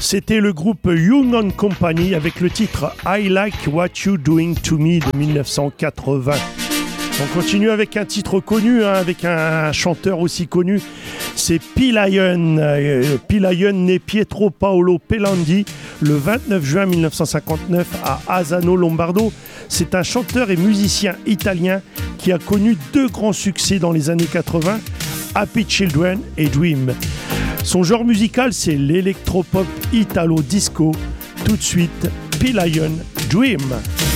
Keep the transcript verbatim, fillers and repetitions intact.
C'était le groupe Young and Company avec le titre I Like What You Doing To Me de dix-neuf cent quatre-vingts. On continue avec un titre connu, hein, avec un chanteur aussi connu, c'est Pilion. Euh, Pilion né Pietro Paolo Pelandi le vingt-neuf juin mille neuf cent cinquante-neuf à Asano Lombardo. C'est un chanteur et musicien italien qui a connu deux grands succès dans les années quatre-vingts, Happy Children et Dream. Son genre musical, c'est l'électropop italo-disco. Tout de suite, Pilion, Dream.